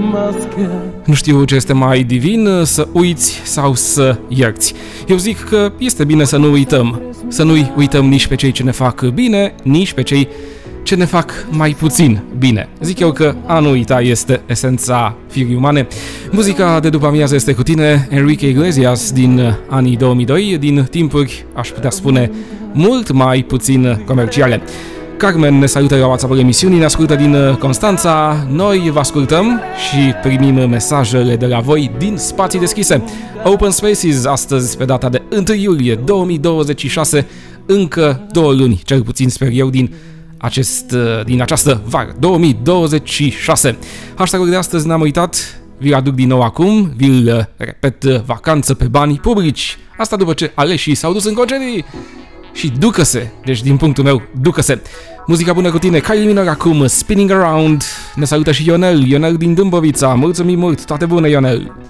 Nu știu ce este mai divin, să uiți sau să ierți. Eu zic că este bine să nu uităm. Să nu-i uităm nici pe cei ce ne fac bine, nici pe cei ce ne fac mai puțin bine. Zic eu că a nu uita este esența firii umane. Muzica de după amiază este cu tine, Enrique Iglesias din anii 2002, din timpuri, aș putea spune, mult mai puțin comerciale. Carmen ne salută la WhatsApp-ul emisiunii, ne ascultă din Constanța. Noi vă ascultăm și primim mesajele de la voi din spații deschise. Open Spaces, astăzi pe data de 1 iulie 2026, încă 2 luni, cel puțin sper eu, din această vară 2026. Hashtag-ul de astăzi n-am uitat, vi-l aduc din nou acum, vi-l repet, vacanță pe bani publici. Asta după ce aleșii s-au dus în concedii. Și ducă-se, deci din punctul meu, ducă-se. Muzica bună cu tine, Kylie Minogue acum, Spinning Around. Ne salută și Ionel din Dâmbovița. Mulțumim mult, toate bune, Ionel.